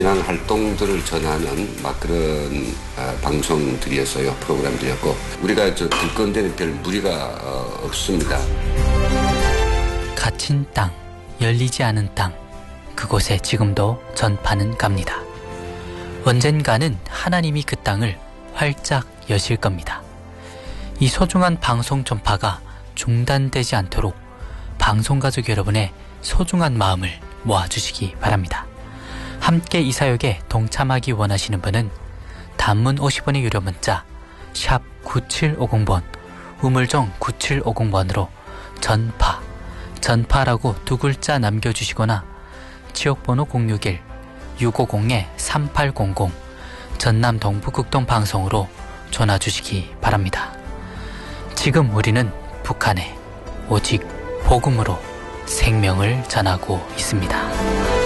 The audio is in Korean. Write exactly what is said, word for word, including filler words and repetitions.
지난 활동들을 전하는 막 그런 어, 방송들이었어요. 프로그램들이었고 우리가 저 들 건데는 별 무리가 어, 없습니다. 갇힌 땅, 열리지 않은 땅, 그곳에 지금도 전파는 갑니다. 언젠가는 하나님이 그 땅을 활짝 여실 겁니다. 이 소중한 방송 전파가 중단되지 않도록 방송가족 여러분의 소중한 마음을 모아주시기 바랍니다. 함께 이 사역에 동참하기 원하시는 분은 단문 오십 원의 유료 문자 샵 구칠오공 번, 우물정 구칠오공 번으로 전파, 전파라고 두 글자 남겨주시거나 지역번호 공육일 육오공 삼팔공공 전남 동부극동방송으로 전화주시기 바랍니다. 지금 우리는 북한에 오직 복음으로 생명을 전하고 있습니다.